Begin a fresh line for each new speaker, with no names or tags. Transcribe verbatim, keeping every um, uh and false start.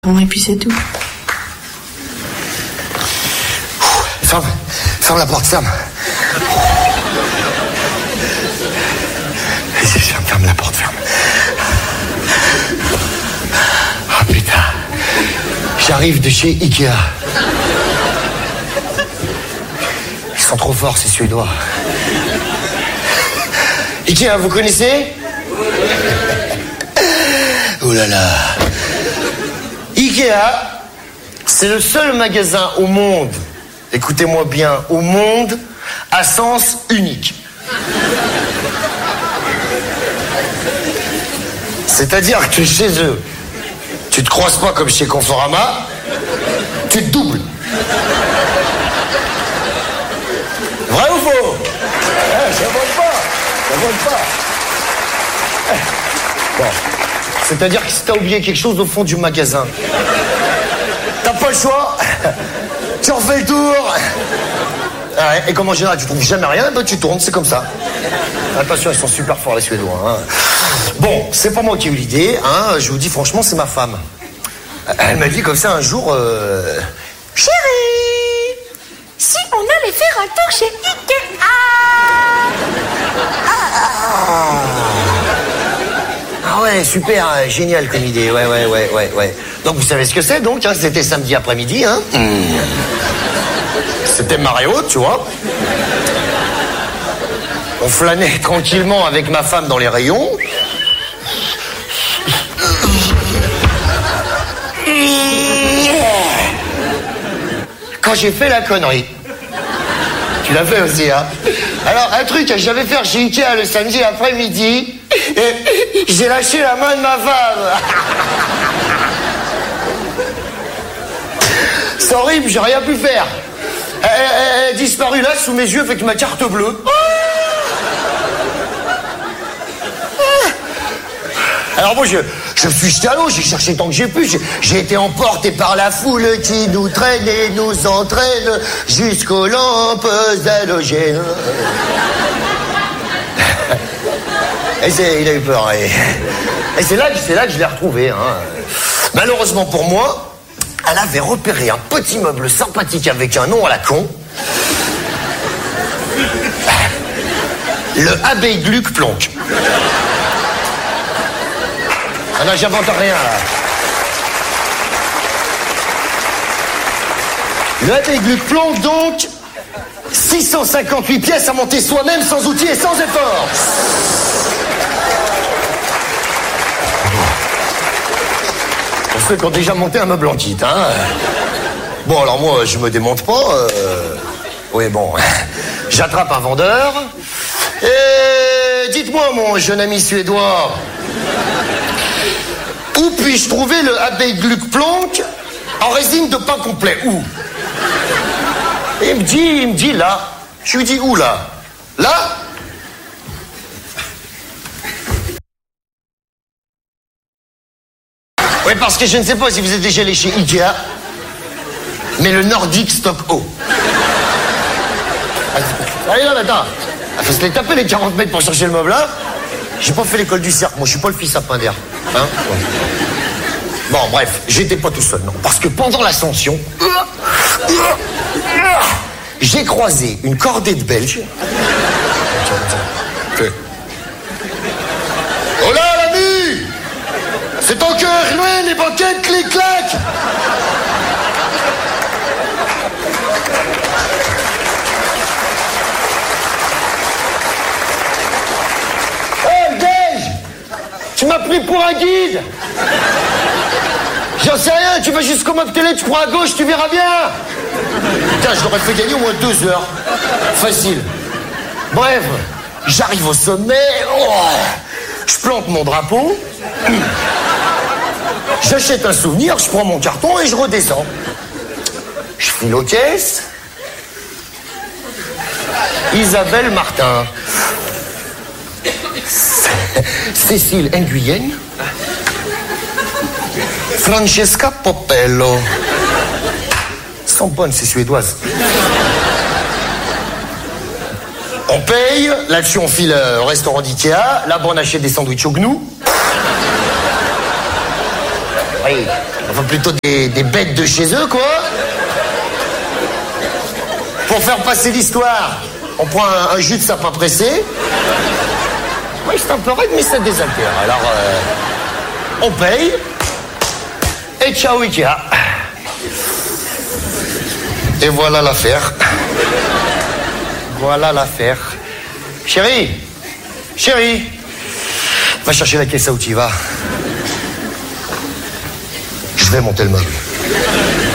Bon, et puis c'est tout.
Ferme, ferme la porte, ferme. Vas-y, ferme, ferme la porte, ferme. Oh putain. J'arrive de chez Ikea. Ils sont trop forts, ces Suédois. Ikea, vous connaissez? Oh là là. Ikea, c'est le seul magasin au monde, écoutez-moi bien, au monde, à sens unique. C'est-à-dire que chez eux, tu te croises pas comme chez Conforama, tu te doubles. Vrai ou faux? eh, Ça vole pas, ça vole pas. Eh. Bon. C'est-à-dire que si t'as oublié quelque chose au fond du magasin, t'as pas le choix, tu refais le tour. Ouais, et comme en général tu trouves jamais rien, ben tu tournes, c'est comme ça. Attention, ils sont super forts les Suédois. Hein. Bon, c'est pas moi qui ai eu l'idée, hein, je vous dis franchement, c'est ma femme. Elle m'a dit comme ça un jour... Euh...
Chérie, si on allait faire un tour chez Ikea.
Ah, ah ouais, super, euh, génial comme idée, ouais, ouais, ouais, ouais, ouais. Donc vous savez ce que c'est donc, hein, c'était samedi après-midi, hein. Mmh. C'était marée haute, tu vois. On flânait tranquillement avec ma femme dans les rayons. Quand j'ai fait la connerie. Tu l'as fait aussi, hein. Alors, un truc que j'avais fait chez Ikea le samedi après-midi, j'ai lâché la main de ma femme. C'est horrible, j'ai rien pu faire. Elle, elle, elle est disparue là, sous mes yeux, avec ma carte bleue. Alors moi, je, je me suis jeté à l'eau, j'ai cherché tant que j'ai pu, j'ai, j'ai été emporté par la foule qui nous traîne et nous entraîne jusqu'aux lampes halogènes. Et c'est, il a eu peur. Et, et c'est, là, c'est là que je l'ai retrouvé. Hein. Malheureusement pour moi, elle avait repéré un petit meuble sympathique avec un nom à la con. Le Abeille Gluck Plonk. Ah non, j'invente rien, là. Le Abeille Gluck Plonk, donc, six cent cinquante-huit pièces à monter soi-même, sans outils et sans effort. Pour ceux qui ont déjà monté un meuble en kit, hein. Bon, alors moi, je me démonte pas. Euh... Oui, bon, j'attrape un vendeur. Et dites-moi, mon jeune ami suédois... Où puis-je trouver le Abeille Gluck Plonk en résine de pain complet? Où? Et il me dit, il me dit là. Je lui dis où là? Là? Oui, parce que je ne sais pas si vous êtes déjà allé chez Ikea, mais le Nordic Stock O. Allez là, attends. Il faut se les taper les quarante mètres pour chercher le meuble là. J'ai pas fait l'école du cirque, moi je suis pas le fils à pain d'air. Hein? Bon, bref, j'étais pas tout seul, non. Parce que pendant l'ascension, j'ai croisé une cordée de Belges. Oh là, l'ami! C'est ton cœur, loin, les banquettes, clic-clac! Tu m'as pris pour un guide. J'en sais rien, tu vas jusqu'au mob télé, tu prends à gauche, tu verras bien. Putain, je l'aurais fait gagner au moins deux heures. Facile. Bref, j'arrive au sommet, oh, je plante mon drapeau, j'achète un souvenir, je prends mon carton et je redescends. Je file aux caisses. Isabelle Martin. Cécile Nguyen, Francesca Popello. Elles sont bonnes, ces Suédoises. On paye, là-dessus on file au restaurant d'Ikea, là-bas on achète des sandwichs au gnou. Oui, Enfin, plutôt des, des bêtes de chez eux, quoi. Pour faire passer l'histoire, on prend un, un jus de sapin pressé. Oui, c'est un peu raide, mais ça désaltère. Alors, euh, on paye. Et ciao Ikea. Et voilà l'affaire. Voilà l'affaire. Chérie, chérie, va chercher la caisse à outils, va. Je vais monter le meuble.